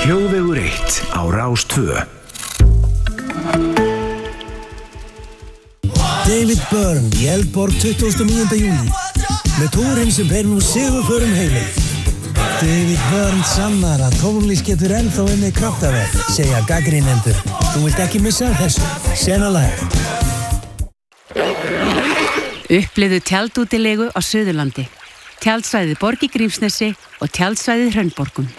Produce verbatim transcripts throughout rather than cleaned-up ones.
Hljóðvegur eitt á Rás tvö. David Byrne í Eldborg tuttugasta og níunda júní með túrinn sem ber nú sigurförum heiminn. David Byrne sannar að tónlist getur ennþá unnið kraftaverk, segja gagnrýnendur. Þú vilt ekki missa þessu. Sena lag. Upplifðu tjaldútilegu á Suðurlandi. Tjaldsvæðið Borg í Grímsnesi og tjaldsvæðið Hraunborgum.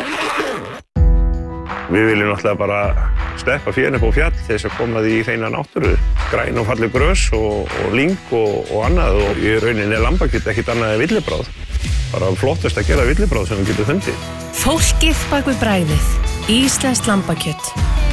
Við viljum náttúrulega bara steppa fjörn upp á fjall til þess að koma því í hreina náttúru. Græn og falleg grös og, og lyng og, og annað og í rauninni er lambakjöt ekkert annað en villibráð. Bara flottast að gera villibráð sem við getum fundið. Fólkið bak við bragðið. Íslenskt lambakjöt.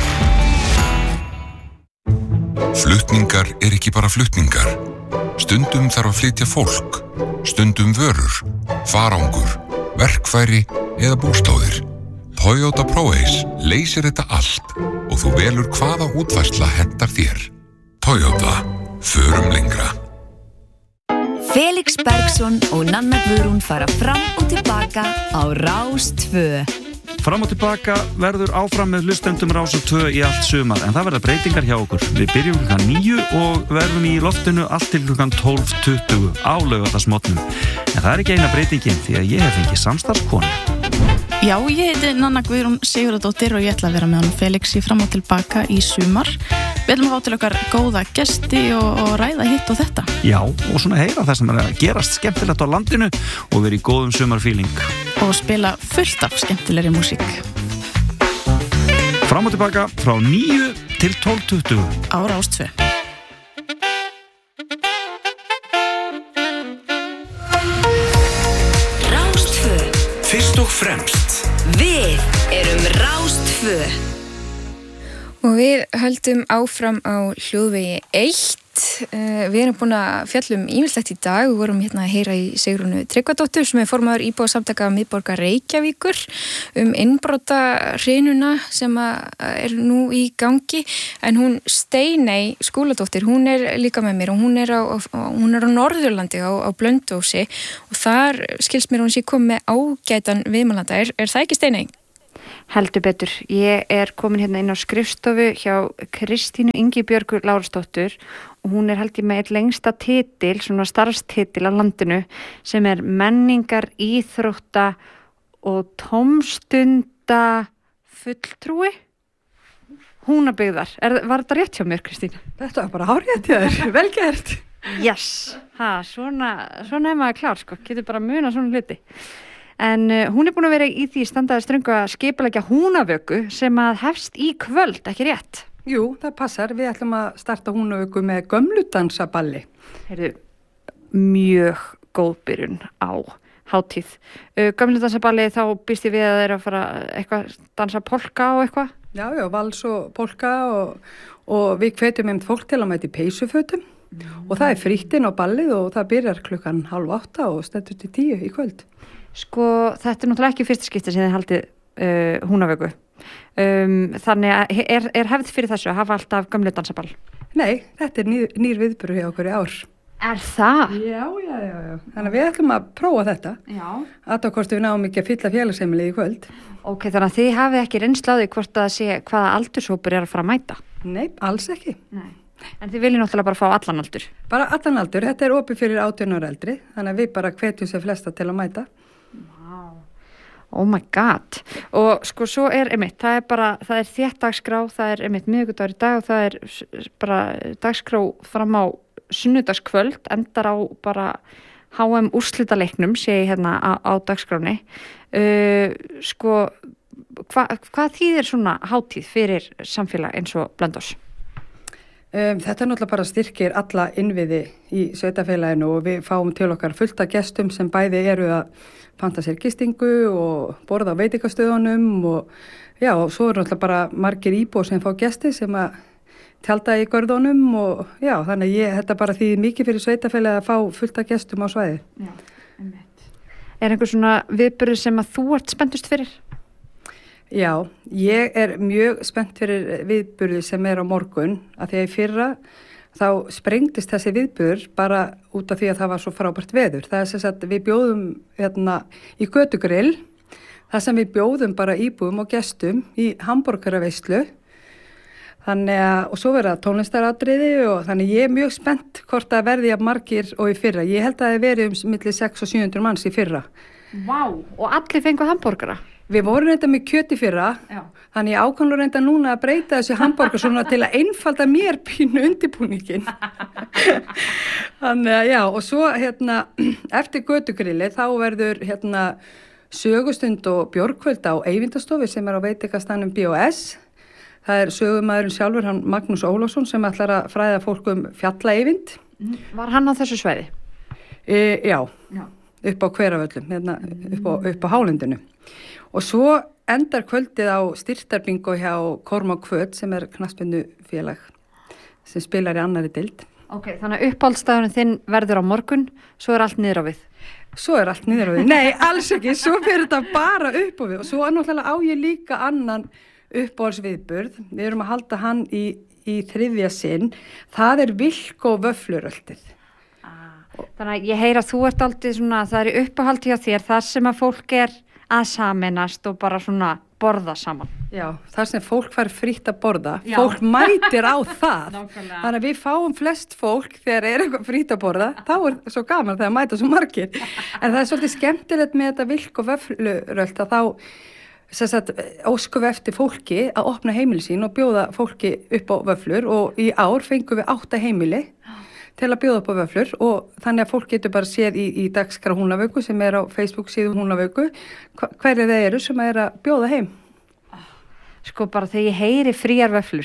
Flutningar er ekki bara flutningar. Stundum þarf að flytja fólk, stundum vörur, farangur, verkfæri eða búslóðir. Toyota ProAce leysir þetta allt og þú velur hvaða útfærsla hentar þér. Toyota, förum lengra. Felix Bergsson og Nanna Guðrún fara fram og tilbaka á Rás tvö. Fram og tilbaka verður áfram með hlustendum Rás tvö í allt sumar, en það verða breytingar hjá okkur. Við byrjum klukkan níu og verðum í loftinu allt til klukkan tólf tuttugu á laugardagsmorgnum. En það er ekki eina breytingin því að ég hef fengið samstarfskonu. Já, ég heiti Nanna Guðrún Sigurðardóttir og ég ætla að vera með hann Felix í fram og tilbaka í sumar. Við ætlum að fá til okkar góða gesti og, og ræða hitt og þetta. Já, og svona heyra það sem er að gerast skemmtilegt á landinu og vera í góðum sumarfíling. Og spila fullt af skemmtilegri músík. Fram og tilbaka frá níu til tólf tuttugu á Rás tvö. Rás tvö. Fyrst og fremst. Við erum Rás tvö. Og við höldum áfram á hljóðvegi eitt. Uh, við erum búin að fjalla um ýmislegt í dag. Við vorum hérna að heyra í Sigrúnu Tryggvadóttur sem er formaður íbúasamtaka miðborgar Reykjavíkur um innbrotahrununa sem er nú í gangi. En hún Steiney Skúladóttir, hún er líka með mér og hún er á, hún er á Norðurlandi á, á Blönduósi og þar skilst mér hún sé komið með ágætan viðmælanda. Er, er það ekki Steiney? Heldur betur. Ég er komin hérna inn á skrifstofu hjá Kristínu Ingibjörgu Lárusdóttur og hún er held ég með eitt lengsta titil, svona starfstitil á landinu sem er menningar, íþrótta og tómstunda fulltrúi Húnabyggðar. Er, var þetta rétt hjá mér, Kristín? Þetta var bara hárrétt hjá þér, vel gert. Yes, ha, svona, svona er maður klár, sko, getur bara muna svona hluti. En uh, hún er búin að vera í því standaði ströngu að skipuleggja Húnavöku sem að hefst í kvöld, ekki rétt? Jú, það passar. Við ætlum að starta Húnavöku með gömludansaballi. Heyrðu, mjög góð byrjun á hátíð. Uh, gömludansaballi, þá býst ég við að þeir að fara eitthvað dansa polka og eitthvað? Já, já, vals og polka og, og við hvetjum einmitt fólk til að mæta í peysufötum mm. og það er frítt inn á ballið og það byrjar klukkan hálf átta og stendur til tíu í kvöld. Sko, þetta er náttúrulega ekki fyrsta skipti sem þið haldið uh, Húnavöku. Um, þannig að er, er hefð fyrir þessu að hafa alltaf gömlu dansaball? Nei, þetta er nýr, nýr viðburður hjá okkur í ár. Er það? Já, já, já, já. Þannig að við ætlum að prófa þetta. Já. Aðtákostu við náum ekki að fylla félagsheimili í kvöld. Ok, þannig að þið hafið ekki reynslu á því hvort að sé hvaða aldurshópur er að fara að mæta? Nei, alls ekki. Nei. En þið viljið náttúrulega bara fá allan aldur? Bara allan aldur. Þetta er opið fyrir átján ára eldri. Þannig að við bara hvetjum sér flesta til að mæta. Oh my god. Og sko svo er einmitt, það er bara, það er þétt dagskrá, það er einmitt miðvikudagur í dag og það er bara dagskrá fram á sunnudagskvöld, endar á bara H M úrslitaleiknum, sé ég hérna á, á dagskráni. Uh, sko, hva, hvað þýðir svona hátíð fyrir samfélag eins og Blönduós? Um, þetta er náttúrulega bara styrkir alla innviði í sveitafélaginu og við fáum til okkar fullt af gestum sem bæði eru að panta sér gistingu og borða á veitingastöðunum og já, og svo eru náttúrulega bara margir íbúar sem fá gesti sem að tjalda í görðunum og já, þannig ég, þetta bara þýðir mikið fyrir sveitafélagi að fá fullt af gestum á svæði. Já, einmitt. Er einhver svona viðburður sem að þú ert spenntust fyrir? Já, ég er mjög spennt fyrir viðburði sem er á morgun að því að í fyrra þá sprengdist þessi viðburður bara út af því að það var svo frábært veður. Það er sem sagt við bjóðum hérna í götugrill það sem við bjóðum bara íbúum og gestum í hamborgaraveislu. Þannig að, og svo verða tónlistaratriði og þannig ég er mjög spennt hvort það verði jafn margir og í fyrra. Ég held að það hef verið um milli sex og sjö hundruð manns í fyrra. Vá, og allir fengu hamborgara? Við vorum reynda með kjöt í fyrra, Já. Þannig ég ákvæmlega reynda núna að breyta þessu hamborgar svona til að einfalda mér pínu undirbúningin. Þannig að já, og svo hérna, eftir götugrilli þá verður hérna sögustund og bjórkvöld á Eyvindarstofu sem er á veitingastaðnum B og S. Það er sögumæðurinn sjálfur, hann Magnús Ólafsson, sem ætlar að fræða fólk um fjalla-Eyvind. Var hann á þessu svæði? E, já, já, upp á Hveravöllum, hérna, upp á, upp á Hálendinu. Og svo endar kvöldið á styrtarbingo hjá Kormák Kvöt, sem er knattspyrnufélag, sem spilar í annarri deild. Ok, þannig að uppáhaldsdagurinn þinn verður á morgun, svo er allt niður á við. Svo er allt niður á við. Nei, alls ekki, svo fyrir þetta bara upp á við. Og svo er náttúrulega á ég líka annan uppáhaldsviðburð, við erum að halda hann í, í þriðja sinn, það er vilk og vöffluröltið. Ah, þannig að ég heyra að þú ert aldrei svona, það er uppáhald hjá þér, þar sem að fólk er að sameinast og bara svona borða saman. Já, þar sem fólk fær frítt að borða, Já. Fólk mætir á það, þannig að við fáum flest fólk þegar er eitthvað frítt að borða, þá er svo gaman þegar mæta svo margir, en það er svolítið skemmtilegt með þetta vilk og vöffluröld að þá Sagt, óskum við eftir fólki að opna heimili sín og bjóða fólki upp á vöfflur og í ár fengum við átta heimili til að bjóða upp á vöfflur og þannig að fólk getur bara séð í, í dagskrá Húnavöku sem er á Facebook síðu Húnavöku hverju þeir eru sem er að bjóða heim. Sko bara þegar ég heyri fríar vöfflur,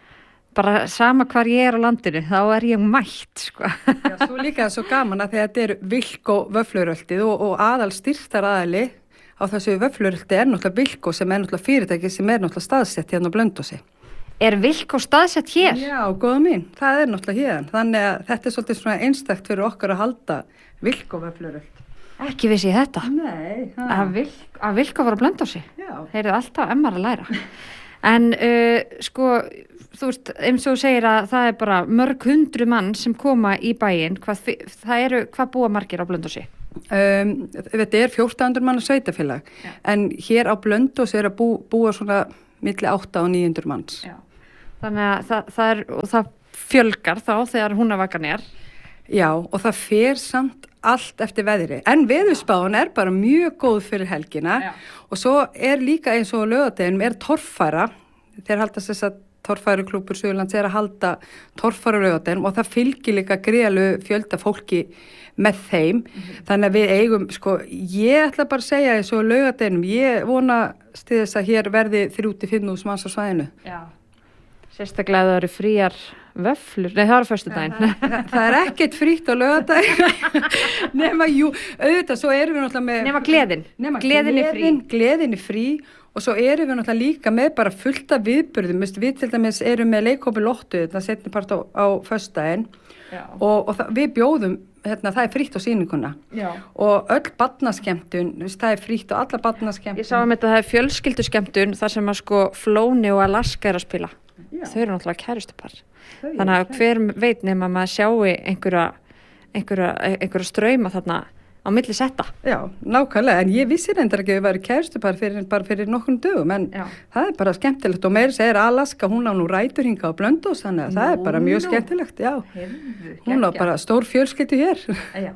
bara sama hvar ég er á landinu, þá er ég mætt sko. Já, svo líka svo gaman að þetta eru vilk og vöffluröltið og, og aðal styrktar aðali á þessu vöffluröldi er náttúrulega Vilko sem er náttúrulega fyrirtæki sem er náttúrulega staðsett hérna á Blönduósi. Er Vilko staðsett hér? Já, góða mín, það er náttúrulega hér. Þannig að þetta er svolítið svona einstakt fyrir okkar að halda Vilko vöffluröld. Ekki vissi ég þetta. Nei. Að, Vilk, að Vilko var á Blönduósi. Já. Heyrðu alltaf emmar að læra. En uh, sko, þú veist, eins og þú segir að það er bara mörg hundru mann sem koma í bæinn. Hvað, það eru, hvað búa margir á Blönduósi? Um, þetta er fjórtán hundruð manna sveitafélag Já. En hér á Blönduósi er að bú, búa svona milli átta og níu hundruð manns. Já. Þannig að það, það, er, og það fjölgar þá þegar Húnavakan er. Já, og það fer samt allt eftir veðri. En veðurspáin er bara mjög góð fyrir helgina Já. Og svo er líka eins og laugardeginum er torffæra. Þeir halda þess að torfæruklúbur Suðurlands er að halda torfæru laugardeginum og það fylgir líka gríðarlegu fjölda fólki með þeim, mm-hmm. Þannig að við eigum, sko, ég ætla bara að segja eins og laugardeginum, ég vona stiðis að hér verði þrjú til fimm þúsund manns á svæðinu. Já, sérstaklega það eru fríar vöfflur, nei það eru föstudaginn. Það, það, það er ekkert frítt á laugardaginn, nema jú, auðvitað, svo erum við náttúrulega með... Nema gleðin, nema gleðin er frí. Gleðin er frí og svo erum við náttúrulega líka með bara fullta viðburðum, við til dæmis erum með leikhópi Lottu, þetta setni part á, á föstudaginn og, og það, við bjóðum Hérna, það er frítt á sýninguna Já. Og öll barnaskemmtun, það er frítt á alla barnaskemmtun. Ég sá um þetta að það er fjölskylduskemmtun þar sem að sko Flóni og Alaska er að spila. Já. Þau eru náttúrulega kærustupar. Þannig að hver veit nema maður sjáu einhverja, einhverja, einhverja strauma þarna á milli setta. Já, nákvæmlega, en ég vissi reyndar ekki að við væri kærustupar fyrir, bara fyrir nokkrum dögum, en Já. Það er bara skemmtilegt og meiri segir Alaska, hún á nú rætur hinga á Blönduós, þannig að það er bara mjög skemmtilegt, já. Heyrðu, hún á bara stór fjölskyldu hér. Já,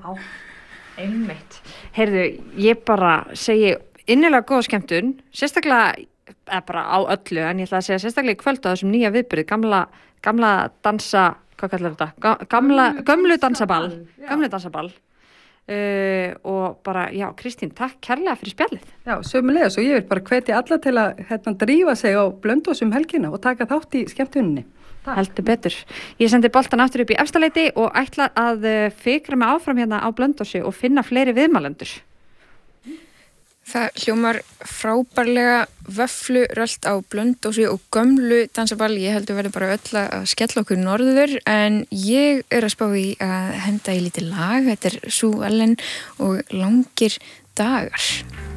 einmitt. Heyrðu, ég bara segi innilega góð skemmtun, sérstaklega, eða bara á öllu, en ég ætla að segja sérstaklega í kvöld á þessum nýja viðburði, gamla, gamla dansa, hvað kallar þetta? Gamla, gömlu dansaball, gömlu dansaball. Uh, og bara, já, Kristín, takk kærlega fyrir spjallið. Já, sömulega, svo ég vil bara hvetja alla til að hérna drífa sig á Blönduós um helgina og taka þátt í skemmtuninni. Heldur betur. Ég sendi boltan aftur upp í Efstaleiti og ætla að fikra mig áfram hérna á Blönduósi og finna fleiri viðmælendur. Það hljómar frábærlega vöffluröld á Blönduósi og gömlu dansaball. Ég heldur verður bara öll að skella okkur norður en ég er að spá í að henda í lítið lag. Þetta er Sue Ellen og Langir dagar.